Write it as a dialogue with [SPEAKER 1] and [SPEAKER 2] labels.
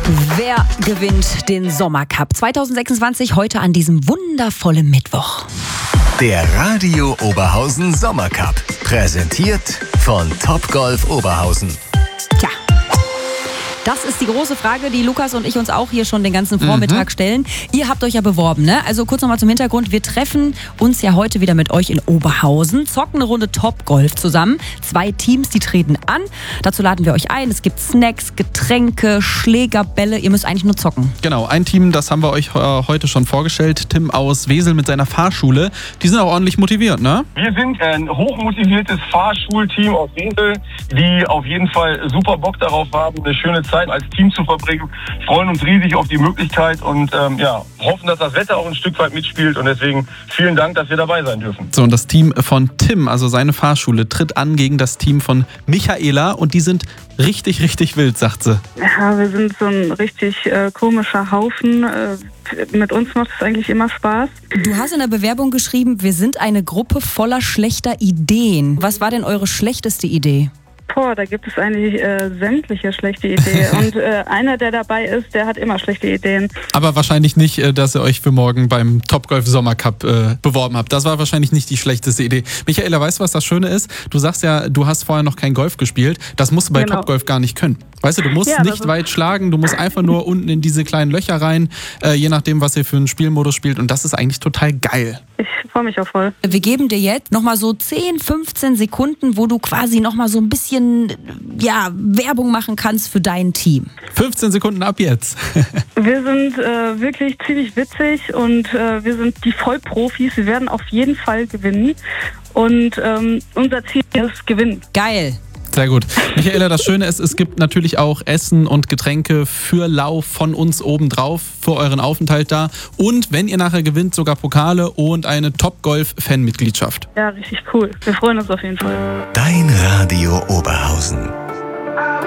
[SPEAKER 1] Wer gewinnt den Sommercup 2026 heute an diesem wundervollen Mittwoch?
[SPEAKER 2] Der Radio Oberhausen Sommercup. Präsentiert von Topgolf Oberhausen.
[SPEAKER 1] Tja, das ist die große Frage, die Lukas und ich uns auch hier schon den ganzen Vormittag stellen. Ihr habt euch ja beworben, ne? Also kurz nochmal zum Hintergrund. Wir treffen uns ja heute wieder mit euch in Oberhausen, zocken eine Runde Topgolf zusammen. 2 Teams, die treten an. Dazu laden wir euch ein. Es gibt Snacks, Getränke, Schlägerbälle. Ihr müsst eigentlich nur zocken.
[SPEAKER 3] Genau, ein Team, das haben wir euch heute schon vorgestellt. Tim aus Wesel mit seiner Fahrschule. Die sind auch ordentlich motiviert, ne?
[SPEAKER 4] Wir sind ein hochmotiviertes Fahrschulteam aus Wesel, die auf jeden Fall super Bock darauf haben, eine schöne Zeit als Team zu verbringen. Freuen uns riesig auf die Möglichkeit und hoffen, dass das Wetter auch ein Stück weit mitspielt. Und deswegen vielen Dank, dass wir dabei sein dürfen.
[SPEAKER 3] So, und das Team von Tim, also seine Fahrschule, tritt an gegen das Team von Michaela. Und die sind richtig, richtig wild, sagt sie.
[SPEAKER 5] Ja, wir sind so ein richtig komischer Haufen. Mit uns macht es eigentlich immer Spaß.
[SPEAKER 1] Du hast in der Bewerbung geschrieben, wir sind eine Gruppe voller schlechter Ideen. Was war denn eure schlechteste Idee?
[SPEAKER 5] Da gibt es eigentlich sämtliche schlechte Ideen. Und einer, der dabei ist, der hat immer schlechte Ideen.
[SPEAKER 3] Aber wahrscheinlich nicht, dass ihr euch für morgen beim Topgolf Sommercup beworben habt. Das war wahrscheinlich nicht die schlechteste Idee. Michaela, weißt du, was das Schöne ist? Du sagst ja, du hast vorher noch kein Golf gespielt. Das musst du bei Topgolf gar nicht können. Weißt du, du musst nicht weit schlagen, du musst einfach nur unten in diese kleinen Löcher rein, je nachdem, was ihr für einen Spielmodus spielt. Und das ist eigentlich total geil.
[SPEAKER 5] Ich freue mich auch voll.
[SPEAKER 1] Wir geben dir jetzt nochmal so 10, 15 Sekunden, wo du quasi nochmal so ein bisschen Werbung machen kannst für dein Team.
[SPEAKER 3] 15 Sekunden ab jetzt.
[SPEAKER 5] Wir sind wirklich ziemlich witzig und wir sind die Vollprofis. Wir werden auf jeden Fall gewinnen. Und unser Ziel ist Gewinnen.
[SPEAKER 1] Geil.
[SPEAKER 3] Sehr gut. Michaela, das Schöne ist, es gibt natürlich auch Essen und Getränke für Lau von uns obendrauf für euren Aufenthalt da. Und wenn ihr nachher gewinnt, sogar Pokale und eine Topgolf-Fanmitgliedschaft.
[SPEAKER 5] Ja, richtig cool. Wir freuen uns auf jeden Fall.
[SPEAKER 2] Dein Radio Oberhausen.